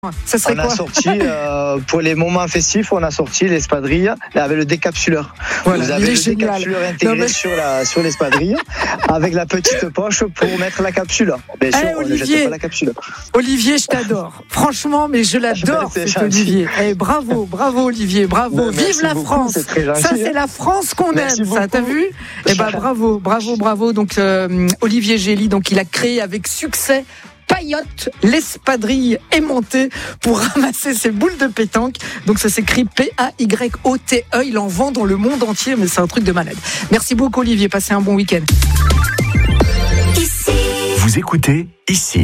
Ça serait On a quoi? sorti, pour les moments festifs, on a sorti l'espadrille avec le décapsuleur. Voilà, Vous avez il le est génial. décapsuleur intégré sur l'espadrille avec la petite poche pour mettre la capsule. Bien sûr, on ne Olivier. jette pas la capsule. Olivier, je t'adore. Franchement, mais je l'adore, C'est cet gentil. Olivier. bravo Olivier, bravo. Ben, Vive merci la beaucoup, France. c'est très gentil, Ça, c'est la France qu'on Merci aime. Ça, t'as beaucoup. vu? Bravo. Donc, Olivier Gély, donc, il a créé avec succès Payotte, l'espadrille aimantée pour ramasser ses boules de pétanque. Donc ça s'écrit P-A-Y-O-T-E. Il en vend dans le monde entier, mais c'est un truc de malade. Merci beaucoup Olivier, passez un bon week-end. Vous écoutez ici.